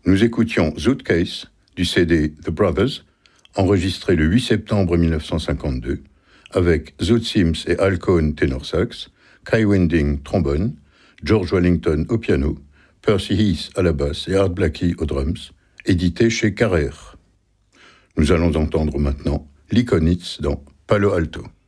Nous écoutions Suitcase du CD The Brothers, enregistré le 8 septembre 1952, avec Zoot Sims et Al Cohn ténor sax, Kai Winding trombone, George Wellington au piano, Percy Heath à la basse et Art Blakey aux drums, édité chez Carrère. Nous allons entendre maintenant Lee Konitz dans Palo Alto.